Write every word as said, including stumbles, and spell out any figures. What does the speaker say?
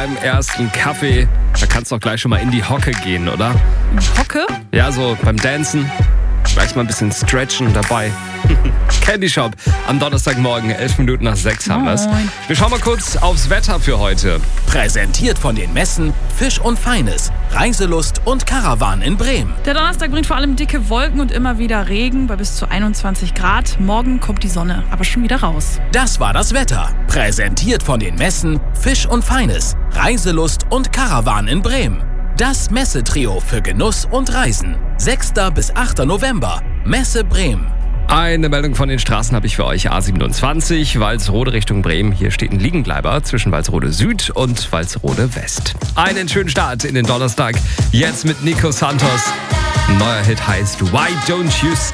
beim ersten Kaffee. Da kannst du auch gleich schon mal in die Hocke gehen, oder? Hocke? Ja, so beim Dancen. Gleich mal ein bisschen stretchen dabei. Candy Shop am Donnerstagmorgen, elf Minuten nach sechs haben wir's. Wir schauen mal kurz aufs Wetter für heute. Präsentiert von den Messen Fisch und Feines, Reiselust und Karawan in Bremen. Der Donnerstag bringt vor allem dicke Wolken und immer wieder Regen bei bis zu einundzwanzig Grad. Morgen kommt die Sonne aber schon wieder raus. Das war das Wetter. Präsentiert von den Messen Fisch und Feines, Reiselust und Karawan in Bremen. Das Messetrio für Genuss und Reisen. sechster bis achter November. Messe Bremen. Eine Meldung von den Straßen habe ich für euch. A siebenundzwanzig, Walsrode Richtung Bremen. Hier steht ein Liegenbleiber zwischen Walsrode Süd und Walsrode West. Einen schönen Start in den Donnerstag. Jetzt mit Nico Santos. Ein neuer Hit heißt Why Don't You Stay?